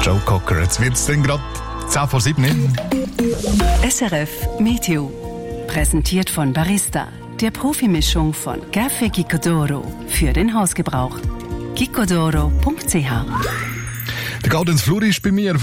Show Cocker. Jetzt wird es dann gerade 10 vor 7. SRF Meteo. Präsentiert von Barista, der Profimischung von Café Gicodoro für den Hausgebrauch. gicodoro.ch. Der Gaudenz Flur ist bei mir.